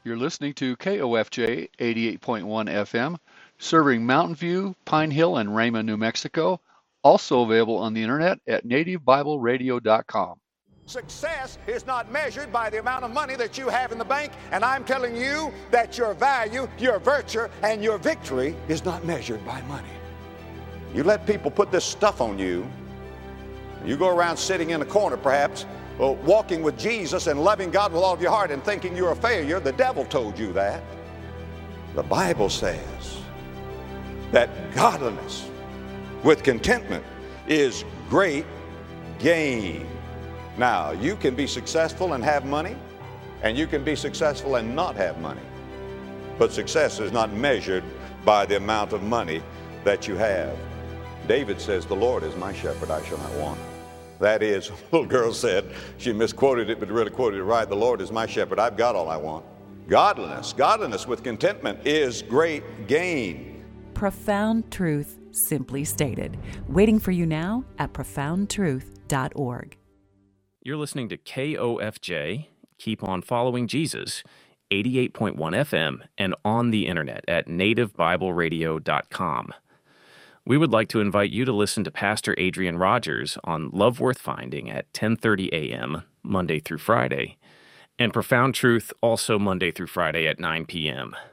You're listening to KOFJ 88.1 FM, serving Mountain View, Pine Hill, and Rama, New Mexico. Also available on the internet at nativebibleradio.com. Success is not measured by the amount of money that you have in the bank, and I'm telling you that your value, your virtue, and your victory is not measured by money. You let people put this stuff on you. You go around sitting in a corner, perhaps, walking with Jesus and loving God with all of your heart and thinking you're a failure. The devil told you that. The Bible says that godliness with contentment is great gain. Now, you can be successful and have money, and you can be successful and not have money. But success is not measured by the amount of money that you have. David says, "The Lord is my shepherd, I shall not want." That is, a little girl said, she misquoted it, but really quoted it right, "The Lord is my shepherd, I've got all I want." Godliness with contentment is great gain. Profound truth simply stated. Waiting for you now at profoundtruth.org. You're listening to KOFJ, Keep On Following Jesus, 88.1 FM, and on the internet at nativebibleradio.com. We would like to invite you to listen to Pastor Adrian Rogers on Love Worth Finding at 10:30 a.m., Monday through Friday, and Profound Truth also Monday through Friday at 9 p.m.